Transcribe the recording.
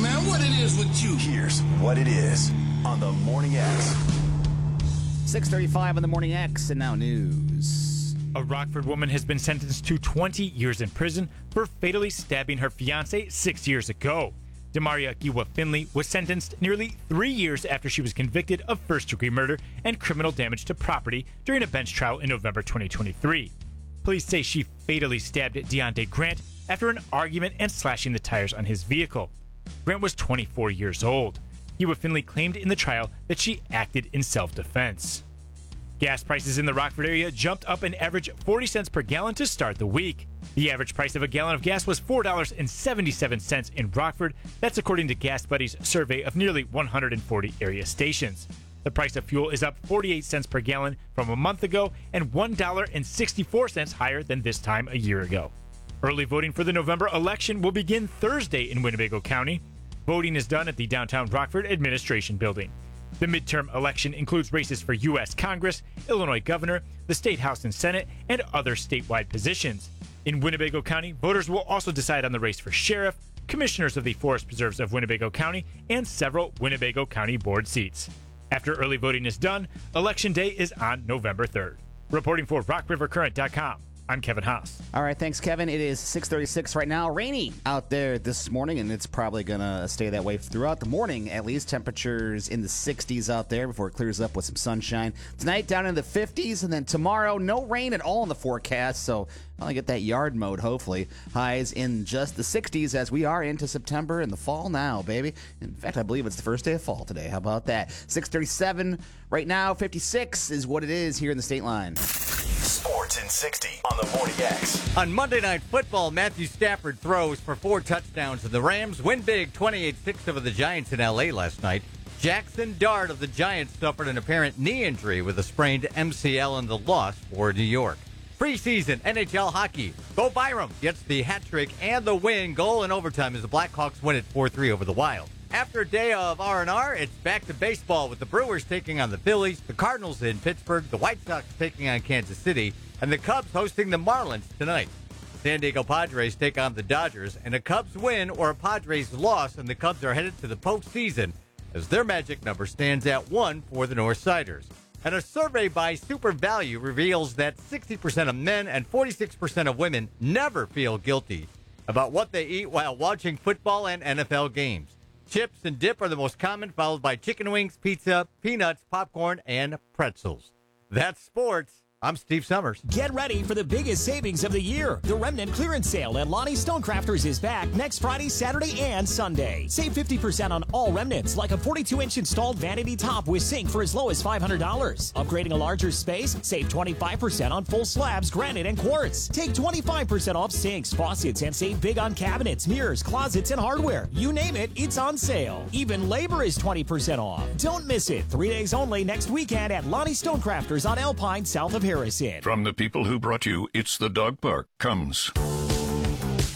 man. What it is with you? Here's what it is on the Morning X. 6:35 on the Morning X, and now news. A Rockford woman has been sentenced to 20 years in prison for fatally stabbing her fiancé 6 years ago. Demaria Giwa Finley was sentenced nearly 3 years after she was convicted of first-degree murder and criminal damage to property during a bench trial in November 2023. Police say she fatally stabbed Deontay Grant after an argument and slashing the tires on his vehicle. Grant was 24 years old. Giwa Finley claimed in the trial that she acted in self-defense. Gas prices in the Rockford area jumped up an average 40 cents per gallon to start the week. The average price of a gallon of gas was $4.77 in Rockford. That's according to Gas Buddy's survey of nearly 140 area stations. The price of fuel is up 48 cents per gallon from a month ago and $1.64 higher than this time a year ago. Early voting for the November election will begin Thursday in Winnebago County. Voting is done at the downtown Rockford Administration Building. The midterm election includes races for U.S. Congress, Illinois Governor, the State House and Senate, and other statewide positions. In Winnebago County, voters will also decide on the race for sheriff, commissioners of the Forest Preserves of Winnebago County, and several Winnebago County board seats. After early voting is done, Election Day is on November 3rd. Reporting for RockRiverCurrent.com, I'm Kevin Haas. All right, thanks, Kevin. It is 6:36 right now. Rainy out there this morning, and it's probably going to stay that way throughout the morning, at least. Temperatures in the 60s out there before it clears up with some sunshine. Tonight, down in the 50s, and then tomorrow, no rain at all in the forecast, so I'll get that yard mode, hopefully. Highs in just the 60s as we are into September and the fall now, baby. In fact, I believe it's the first day of fall today. How about that? 6:37 right now. 56 is what it is here in the state line. Sports in 60 on the Morning X. On Monday Night Football, Matthew Stafford throws for 4 touchdowns, and the Rams win big 28-6 over the Giants in L.A. last night. Jackson Dart of the Giants suffered an apparent knee injury with a sprained MCL in the loss for New York. Preseason NHL hockey. Bo Byram gets the hat trick and the win goal in overtime as the Blackhawks win it 4-3 over the Wild. After a day of R&R, it's back to baseball with the Brewers taking on the Phillies, the Cardinals in Pittsburgh, the White Sox taking on Kansas City, and the Cubs hosting the Marlins tonight. San Diego Padres take on the Dodgers, and a Cubs win or a Padres loss, and the Cubs are headed to the postseason as their magic number stands at 1 for the Northsiders. And a survey by Super Value reveals that 60% of men and 46% of women never feel guilty about what they eat while watching football and NFL games. Chips and dip are the most common, followed by chicken wings, pizza, peanuts, popcorn, and pretzels. That's sports. I'm Steve Summers. Get ready for the biggest savings of the year. The Remnant Clearance Sale at Lonnie Stonecrafters is back next Friday, Saturday, and Sunday. Save 50% on all remnants, like a 42-inch installed vanity top with sink for as low as $500. Upgrading a larger space, save 25% on full slabs, granite, and quartz. Take 25% off sinks, faucets, and save big on cabinets, mirrors, closets, and hardware. You name it, it's on sale. Even labor is 20% off. Don't miss it. 3 days only next weekend at Lonnie Stonecrafters on Alpine, south of Harrison. From the people who brought you It's the Dog Park comes